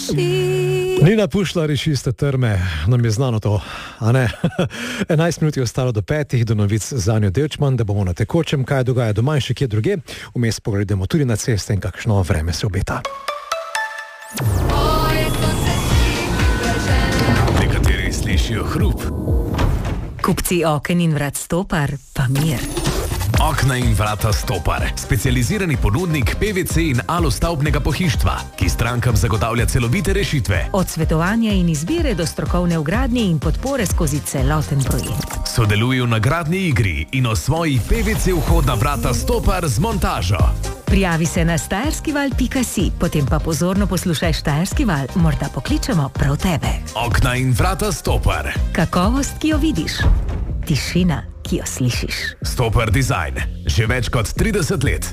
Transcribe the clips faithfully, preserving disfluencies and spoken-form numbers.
Nina Pušlar iz Čiste trme, nam je znano to, a ne? enajst minut je ostalo do petih, do novic Zanjo Delčman, da bomo na tekočem, kaj dogaja doma in še kje druge. Vmes pogledamo tudi na ceste in kakšno vreme se obeta. Nekateri slišijo hrup. Kupci oken in vrat Stopar, pa mir. Okna in vrata Stopar, specializirani ponudnik P V C in alostavbnega pohištva, ki strankam zagotavlja celovite rešitve. Od svetovanja in izbire do strokovne vgradnje in podpore skozi celoten projekt. Sodelujo na gradni igri in osvoji P V C vhodna vrata Stopar z montažo. Prijavi se na štajerskival pika si, potem pa pozorno poslušaj Štajerski val, morda pokličemo prav tebe. Okna in vrata Stopar. Kakovost, ki jo vidiš. Tišina, ki jo slišiš. Stopar Design. Že več kot trideset let.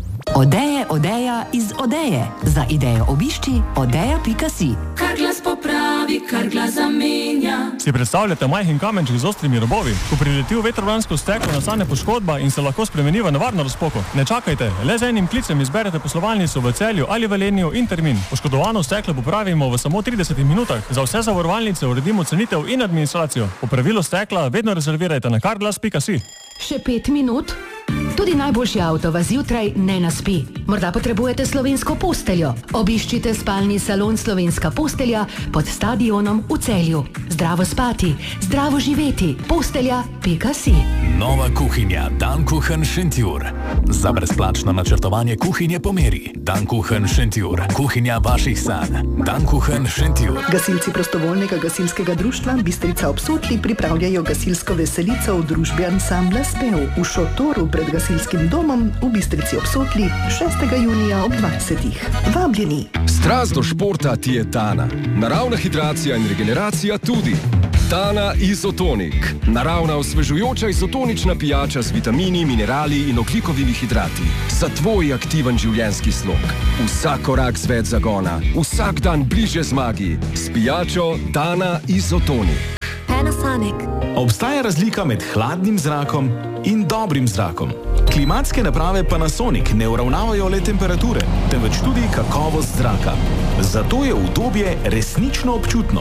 Odeje, odeja iz Odeje. Za idejo obišči odeja pika si. Kar glas popravi, kar glas zamenja. Si predstavljate majhen kamenček z ostrimi robovi? Ko prileti v vetrobransko steklo, nastane poškodba in se lahko spremeni v nevarno razpoko. Ne čakajte, le z enim klicem izberete poslovalnico v Celju ali Velenju in termin. Poškodovano steklo popravimo v samo tridesetih minutah. Za vse zavarovalnice uredimo cenitev in administracijo. Popravilo stekla vedno rezervirajte na karglas pika si. Še pet minut? Tudi najboljši avto vas zjutraj ne naspi. Morda potrebujete slovensko posteljo. Obiščite spalni salon Slovenska postelja pod stadionom v Celju. Zdravo spati, zdravo živeti. Postelja pika si. Nova kuhinja Dankuchen Šentjur. Za brezplačno načrtovanje kuhinje po meri. Dankuchen Šentjur. Kuhinja vaših sanj. Dankuchen Šentjur. Gasilci prostovoljnega gasilskega društva Bistrica ob Sotli pripravljajo gasilsko veselico v družbi ansambla Spev v šotoru pred gasilskim domom v Bistrici ob Sotli šestega junija ob dvajsetih. Vabljeni! Strast do športa ti je Tana. Naravna hidracija in regeneracija tudi. Tana Izotonik. Naravna osvežujoča izotonična pijača z vitamini, minerali in ogljikovimi hidrati. Za tvoj aktiven življenjski slog. Vsak korak z več zagona. Vsak dan bliže zmagi. S pijačo Tana Izotonik. Panasonic. Obstaja razlika med hladnim zrakom in dobrim zrakom. Klimatske naprave Panasonic ne uravnavajo le temperature, temveč tudi kakovost zraka. Zato je udobje resnično občutno.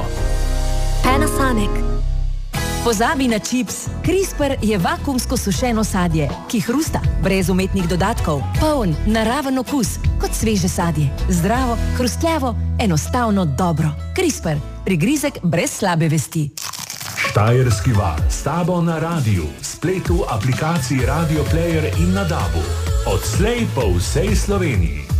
Panasonic. Pozabi na čips. CRISPR je vakuumsko sušeno sadje, ki hrusta, brez umetnih dodatkov, poln, naraven okus, kot sveže sadje. Zdravo, hrustljavo, enostavno dobro. CRISPR. Prigrizek brez slabe vesti. Štajerski val s tabo na radiju, spletu, aplikaciji Radio Player in na dabu. Odslej po vsej Sloveniji.